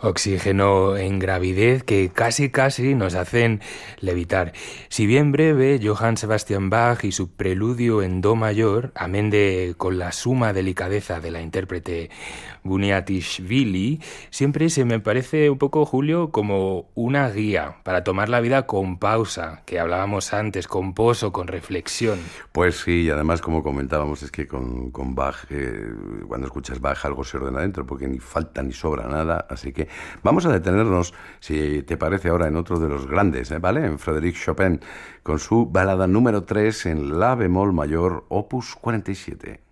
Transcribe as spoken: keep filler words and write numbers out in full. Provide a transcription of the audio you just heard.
Oxígeno en gravidez que casi casi nos hacen levitar. Si bien breve, Johann Sebastian Bach y su preludio en do mayor, amén de con la suma delicadeza de la intérprete Buniatishvili, siempre se me parece un poco, Julio, como una guía para tomar la vida con pausa, que hablábamos antes, con poso, con reflexión. Pues sí, y además, como comentábamos, es que con, con Bach, eh, cuando escuchas Bach, algo se ordena dentro, porque ni falta ni sobra nada. Así que vamos a detenernos, si te parece, ahora en otro de los grandes, ¿eh? ¿Vale? En Frédéric Chopin, con su balada número tres en la bemol mayor, opus cuarenta y siete.